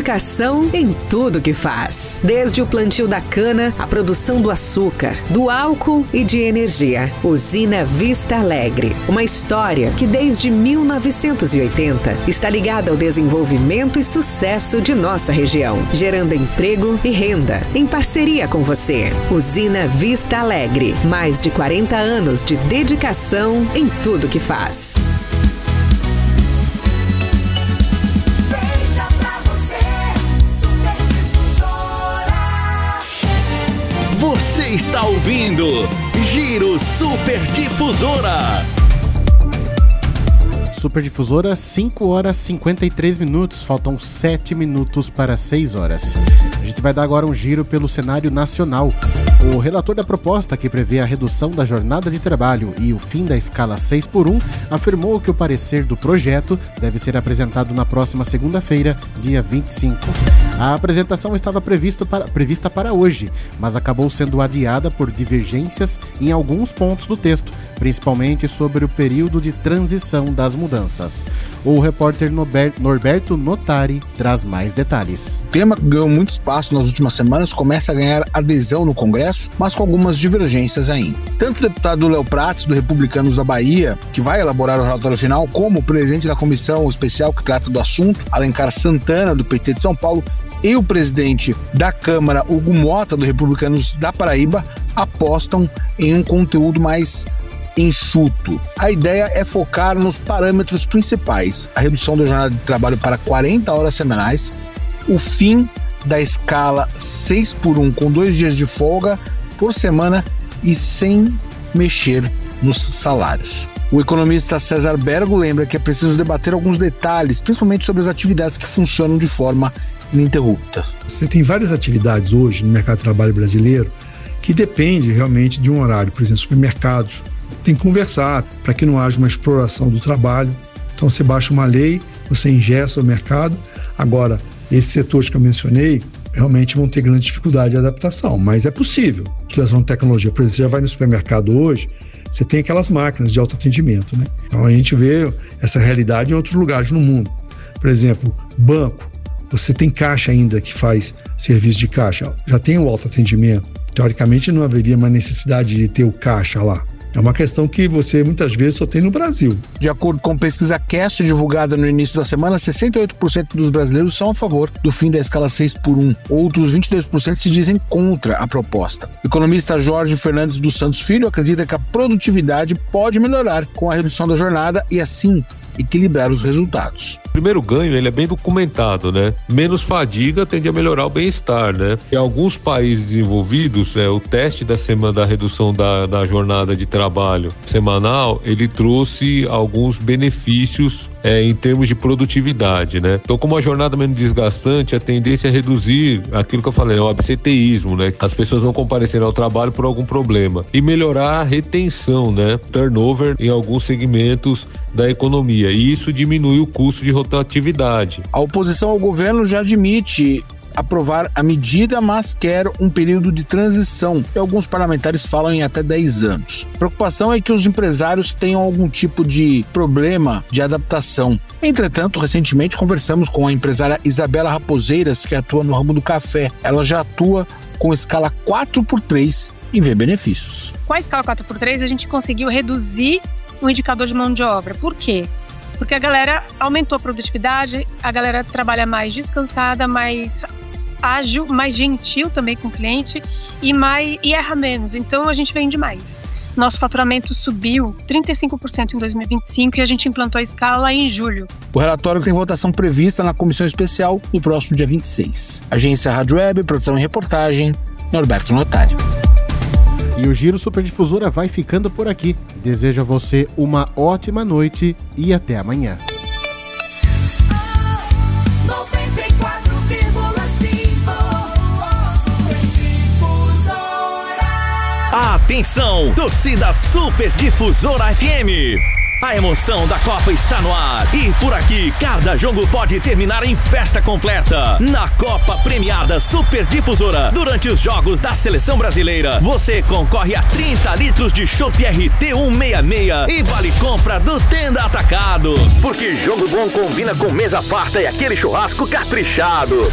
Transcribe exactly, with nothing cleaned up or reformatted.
dedicação em tudo que faz. Desde o plantio da cana, a produção do açúcar, do álcool e de energia. Usina Vista Alegre. Uma história que desde mil novecentos e oitenta está ligada ao desenvolvimento e sucesso de nossa região, gerando emprego e renda, em parceria com você. Usina Vista Alegre. Mais de quarenta anos de dedicação em tudo que faz. Você está ouvindo Giro Super Difusora. Super Difusora, cinco horas e cinquenta e três minutos. Faltam sete minutos para seis horas. A gente vai dar agora um giro pelo cenário nacional. O relator da proposta, que prevê a redução da jornada de trabalho e o fim da escala seis por um, afirmou que o parecer do projeto deve ser apresentado na próxima segunda-feira, dia vinte e cinco. A apresentação estava previsto para, prevista para hoje, mas acabou sendo adiada por divergências em alguns pontos do texto, principalmente sobre o período de transição das mudanças. O repórter Norberto Notari traz mais detalhes. O tema que ganhou muito espaço nas últimas semanas começa a ganhar adesão no Congresso, mas com algumas divergências ainda. Tanto o deputado Léo Prats, do Republicanos da Bahia, que vai elaborar o relatório final, como o presidente da comissão especial que trata do assunto, Alencar Santana, do P T de São Paulo, e o presidente da Câmara, Hugo Mota, do Republicanos da Paraíba, apostam em um conteúdo mais enxuto. A ideia é focar nos parâmetros principais: a redução da jornada de trabalho para quarenta horas semanais, o fim da escala seis por um com dois dias de folga por semana e sem mexer nos salários. O economista César Bergo lembra que é preciso debater alguns detalhes, principalmente sobre as atividades que funcionam de forma ininterrupta. Você tem várias atividades hoje no mercado de trabalho brasileiro que depende realmente de um horário. Por exemplo, supermercados. Tem que conversar para que não haja uma exploração do trabalho. Então você baixa uma lei, você ingessa o mercado. Agora, esses setores que eu mencionei realmente vão ter grande dificuldade de adaptação, mas é possível. Utilização de tecnologia. Por exemplo, você já vai no supermercado hoje, você tem aquelas máquinas de autoatendimento, né? Então a gente vê essa realidade em outros lugares no mundo. Por exemplo, banco. Você tem caixa ainda que faz serviço de caixa. Já tem o autoatendimento. Teoricamente não haveria uma necessidade de ter o caixa lá. É uma questão que você muitas vezes só tem no Brasil. De acordo com pesquisa Cast divulgada no início da semana, sessenta e oito por cento dos brasileiros são a favor do fim da escala seis por um. Outros vinte e dois por cento se dizem contra a proposta. O economista Jorge Fernandes dos Santos Filho acredita que a produtividade pode melhorar com a redução da jornada e assim equilibrar os resultados. O primeiro ganho, ele é bem documentado, né? Menos fadiga tende a melhorar o bem-estar, né? Em alguns países desenvolvidos, é, o teste da semana da redução da, da jornada de trabalho semanal, ele trouxe alguns benefícios é, em termos de produtividade, né? Então, como a jornada é menos desgastante, a tendência é reduzir aquilo que eu falei, o absenteísmo, né? As pessoas não comparecerem ao trabalho por algum problema. E melhorar a retenção, né? Turnover em alguns segmentos da economia. E isso diminui o custo de rotatividade. A oposição ao governo já admite aprovar a medida, mas quer um período de transição. E alguns parlamentares falam em até dez anos. A preocupação é que os empresários tenham algum tipo de problema de adaptação. Entretanto, recentemente conversamos com a empresária Isabela Raposeiras, que atua no ramo do café. Ela já atua com escala quatro por três e vê benefícios. Com a escala quatro por três, a gente conseguiu reduzir o indicador de mão de obra. Por quê? Porque a galera aumentou a produtividade, a galera trabalha mais descansada, mais ágil, mais gentil também com o cliente e, mais, e erra menos. Então a gente vende mais. Nosso faturamento subiu trinta e cinco por cento em dois mil e vinte e cinco e a gente implantou a escala em julho. O relatório tem votação prevista na comissão especial no próximo dia vinte e seis. Agência Rádio Web, produção e reportagem, Norberto Notari. E o Giro Super Difusora vai ficando por aqui. Desejo a você uma ótima noite e até amanhã. Atenção, torcida Super Difusora F M. A emoção da Copa está no ar e por aqui cada jogo pode terminar em festa completa. Na Copa Premiada Super Difusora, durante os jogos da Seleção Brasileira, você concorre a trinta litros de chopp R T cento e sessenta e seis e vale compra do Tenda Atacado. Porque jogo bom combina com mesa farta e aquele churrasco caprichado.